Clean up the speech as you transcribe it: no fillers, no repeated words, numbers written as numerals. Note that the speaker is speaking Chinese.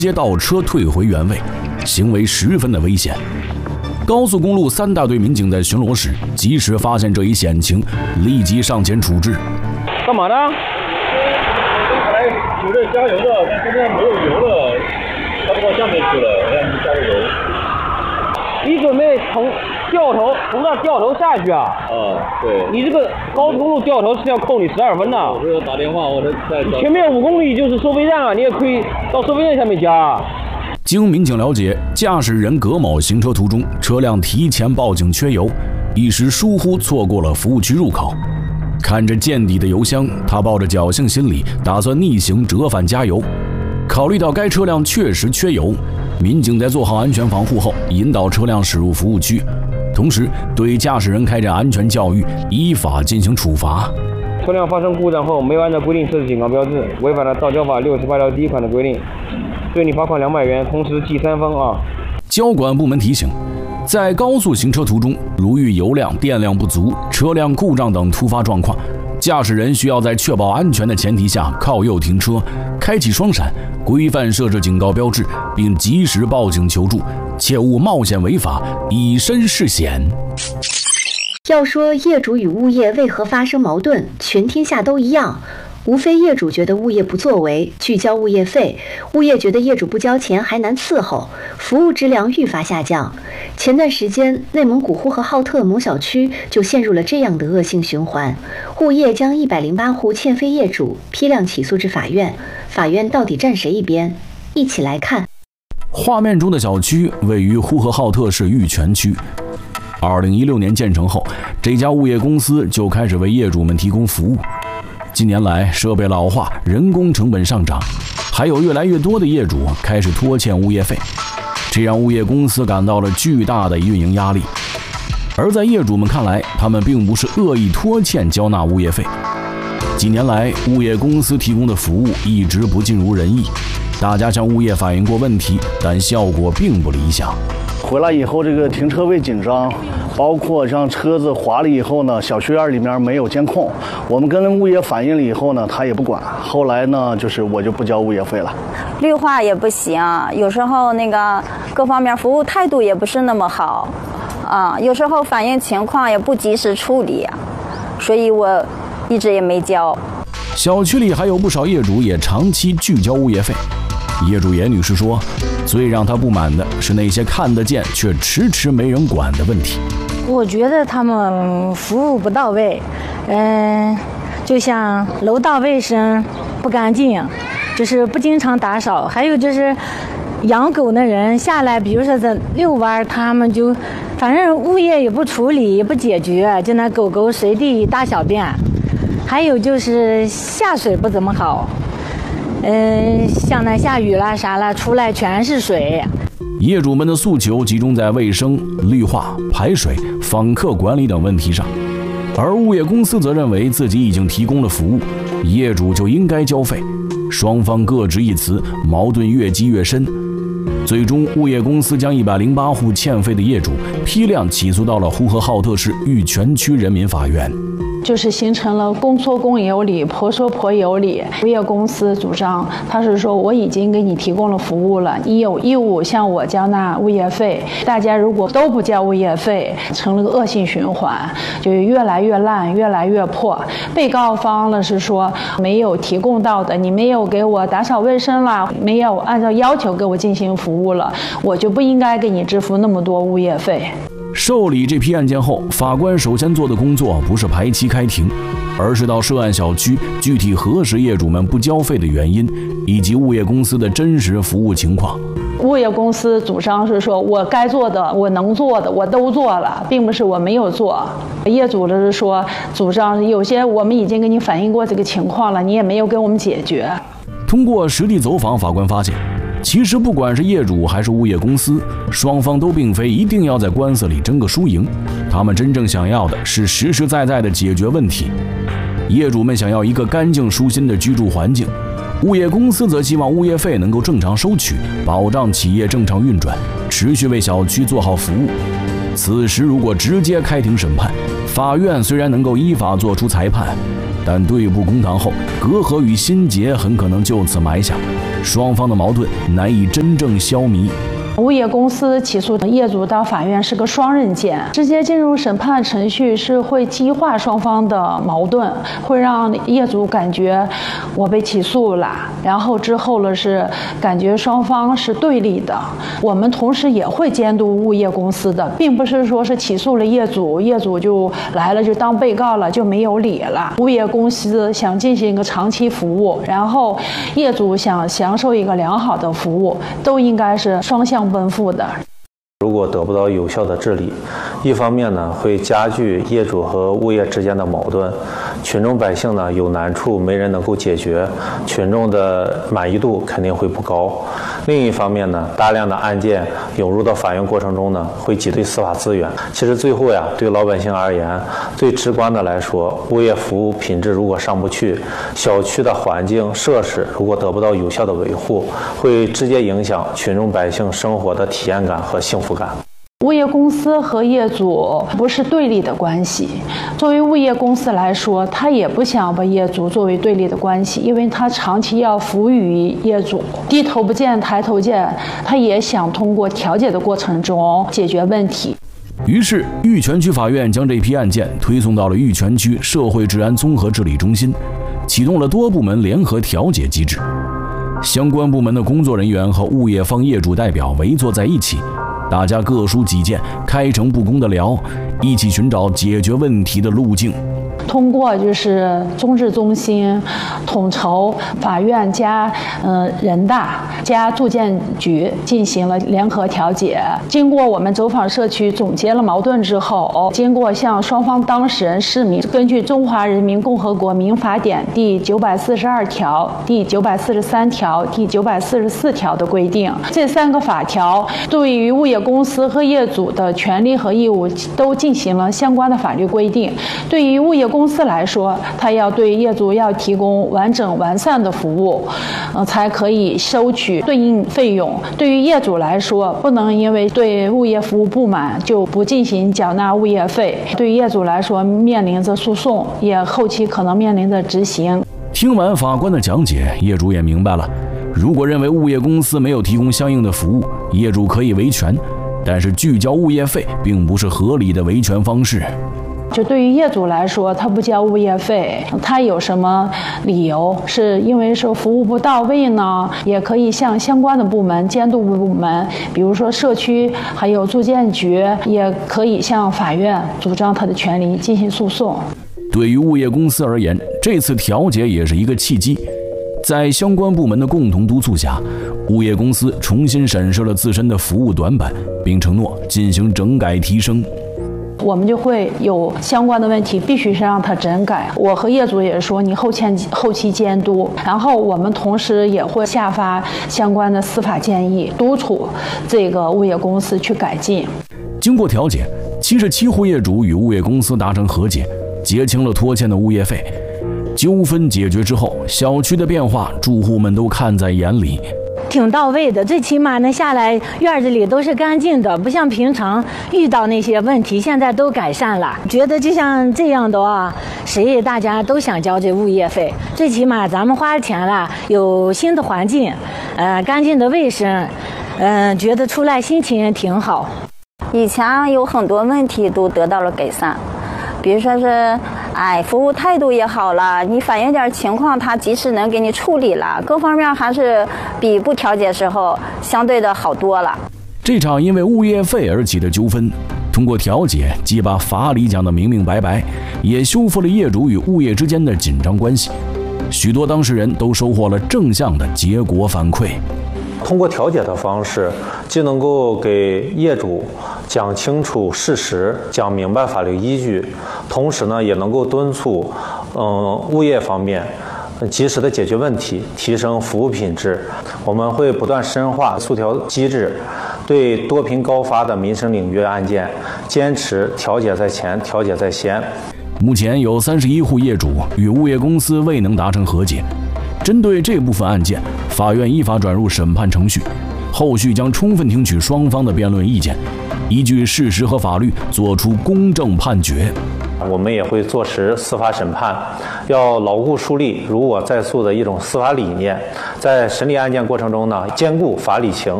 接倒车退回原位，行为十分的危险。高速公路3大队民警在巡逻时，及时发现这一险情，立即上前处置。 干嘛呢？ 本来有的加油的，但现在没有油了，他不到下面去了，让你加个油。 你准备从那掉头下去啊？ 对。 你这个高速公路掉头是要扣你12分的。 我是打电话，我在。 前面5公里就是收费站啊，你也可以到收费站下面加。 经民警了解，驾驶人葛某行车途中，车辆提前报警缺油，一时疏忽错过了服务区入口。看着见底的油箱，他抱着侥幸心理，打算逆行折返加油。考虑到该车辆确实缺油，民警在做好安全防护后，引导车辆驶入服务区，同时对驾驶人开展安全教育，依法进行处罚。 车辆发生故障后，没有按照规定设置警告标志，违反了道交法68条第1款的规定，对你罚款200元，同时记3分啊。 交管部门提醒，在高速行车途中，如遇油量、电量不足、车辆故障等突发状况，驾驶人需要在确保安全的前提下靠右停车，开启双闪，规范设置警告标志，并及时报警求助，切勿冒险违法，以身试险。 要说业主与物业为何发生矛盾，全天下都一样，无非业主觉得物业不作为，拒交物业费，物业觉得业主不交钱还难伺候，服务质量愈发下降。前段时间，内蒙古呼和浩特某小区就陷入了这样的恶性循环，物业将108户欠费业主批量起诉至法院，法院到底站谁一边？一起来看。 画面中的小区位于呼和浩特市玉泉区。2016年建成后，这家物业公司就开始为业主们提供服务。近年来，设备老化，人工成本上涨，还有越来越多的业主开始拖欠物业费，这让物业公司感到了巨大的运营压力。而在业主们看来，他们并不是恶意拖欠交纳物业费。几年来，物业公司提供的服务一直不尽如人意，大家向物业反映过问题，但效果并不理想。 回来以后，这个停车位紧张，包括像车子滑了以后呢，小区院里面没有监控，我们跟物业反映了以后呢，他也不管。后来呢，就是我就不交物业费了。 绿化也不行，有时候那个各方面服务态度也不是那么好，有时候反映情况也不及时处理，所以我一直也没交。 小区里还有不少业主也长期拒交物业费。业主严女士说，最让她不满的是那些看得见却迟迟没人管的问题。 我觉得他们服务不到位，就像楼道卫生不干净，就是不经常打扫，还有就是养狗的人下来，比如说在遛弯，他们就反正物业也不处理也不解决，就那狗狗随地大小便，还有就是下水不怎么好。像那下雨啦啥啦，出来全是水。 业主们的诉求集中在卫生、绿化、排水、访客管理等问题上，而物业公司则认为自己已经提供了服务，业主就应该交费。双方各执一词，矛盾越积越深。最终，物业公司将108户欠费的业主批量起诉到了呼和浩特市玉泉区人民法院。 就是形成了公说公有理，婆说婆有理。物业公司主张，他是说我已经给你提供了服务了，你有义务向我交纳物业费。大家如果都不交物业费，成了个恶性循环，就越来越烂，越来越破。被告方呢是说没有提供到的，你没有给我打扫卫生了，没有按照要求给我进行服务了，我就不应该给你支付那么多物业费。 受理这批案件后，法官首先做的工作不是排期开庭，而是到涉案小区具体核实业主们不交费的原因，以及物业公司的真实服务情况。 物业公司主张是说，我该做的、我能做的我都做了，并不是我没有做。业主的是说，主张有些我们已经给你反映过这个情况了，你也没有给我们解决。 通过实地走访，法官发现，其实不管是业主还是物业公司，双方都并非一定要在官司里争个输赢，他们真正想要的是实实在在的解决问题。业主们想要一个干净舒心的居住环境，物业公司则希望物业费能够正常收取，保障企业正常运转，持续为小区做好服务。此时如果直接开庭审判，法院虽然能够依法作出裁判，但对簿公堂后，隔阂与心结很可能就此埋下。 双方的矛盾难以真正消弭。 物业公司起诉业主到法院是个双刃剑，直接进入审判程序是会激化双方的矛盾，会让业主感觉我被起诉了，然后之后了是感觉双方是对立的。我们同时也会监督物业公司的，并不是说是起诉了业主，业主就来了就当被告了就没有理了。物业公司想进行一个长期服务，然后业主想享受一个良好的服务，都应该是双向奔赴的。 如果得不到有效的治理，一方面呢会加剧业主和物业之间的矛盾，群众百姓呢有难处没人能够解决，群众的满意度肯定会不高。另一方面呢，大量的案件涌入到法院过程中呢，会挤兑司法资源。其实最后呀，对老百姓而言，最直观的来说，物业服务品质如果上不去，小区的环境设施如果得不到有效的维护，会直接影响群众百姓生活的体验感和幸福感。 物业公司和业主不是对立的关系。作为物业公司来说，他也不想把业主作为对立的关系，因为他长期要服务于业主，低头不见抬头见，他也想通过调解的过程中解决问题。 于是，玉泉区法院将这批案件推送到了玉泉区社会治安综合治理中心，启动了多部门联合调解机制。相关部门的工作人员和物业方业主代表围坐在一起，大家各抒己见，开诚布公地聊，一起寻找解决问题的路径。 通过就是综治中心统筹法院加人大加住建局进行了联合调解。经过我们走访社区总结了矛盾之后，经过向双方当事人市民根据《中华人民共和国民法典》第942条、第943条、第944条的规定，这3个法条对于物业公司和业主的权利和义务都进行了相关的法律规定。对于物业公司来说，他要对业主要提供完整完善的服务，才可以收取对应费用。对于业主来说，不能因为对物业服务不满就不进行缴纳物业费。对于业主来说，面临着诉讼，也后期可能面临着执行。 听完法官的讲解，业主也明白了，如果认为物业公司没有提供相应的服务，业主可以维权，但是拒交物业费并不是合理的维权方式。 就对于业主来说，他不交物业费，他有什么理由？是因为说服务不到位呢？也可以向相关的部门、监督部门，比如说社区，还有住建局，也可以向法院主张他的权利进行诉讼。 对于物业公司而言，这次调解也是一个契机。在相关部门的共同督促下，物业公司重新审视了自身的服务短板，并承诺进行整改提升。 我们就会有相关的问题，必须是让它整改。我和业主也说，你后期监督，然后我们同时也会下发相关的司法建议，督促这个物业公司去改进。 经过调解，77户业主与物业公司达成和解，结清了拖欠的物业费。纠纷解决之后，小区的变化住户们都看在眼里。 挺到位的，最起码能下来院子里都是干净的，不像平常遇到那些问题，现在都改善了。觉得就像这样的话，大家都想交这物业费，最起码咱们花钱了，有新的环境，干净的卫生，觉得出来心情也挺好。 以前有很多问题都得到了改善，比如说是服务态度也好了，你反映点情况，他及时能给你处理了，各方面还是比不调解时候相对的好多了。 这场因为物业费而起的纠纷，通过调解，既把法理讲得明明白白，也修复了业主与物业之间的紧张关系。许多当事人都收获了正向的结果反馈。 通过调解的方式，既能够给业主讲清楚事实，讲明白法律依据，同时呢，也能够敦促物业方面及时的解决问题，提升服务品质。我们会不断深化诉调机制，对多频高发的民生领域案件，坚持调解在前，调解在先。 目前有31户业主与物业公司未能达成和解。针对这部分案件，法院依法转入审判程序，后续将充分听取双方的辩论意见，依据事实和法律作出公正判决。 我们也会坐实司法审判，要牢固树立如我在诉的一种司法理念，在审理案件过程中呢，兼顾法理情，